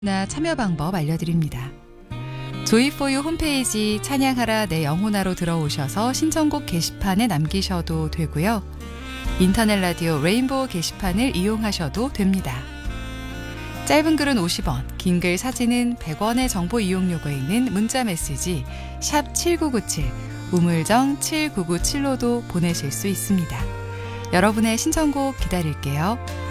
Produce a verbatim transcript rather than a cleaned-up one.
나 참여 방법 알려드립니다. 조이포유 홈페이지 찬양하라 내 영혼아로 들어오셔서 신청곡 게시판에 남기셔도 되고요. 인터넷 라디오 레인보우 게시판을 이용하셔도 됩니다. 짧은 글은 오십 원, 긴 글 사진은 백 원의 정보 이용료가 있는 문자 메시지 샵 칠구구칠, 우물정 칠구구칠로도 보내실 수 있습니다. 여러분의 신청곡 기다릴게요.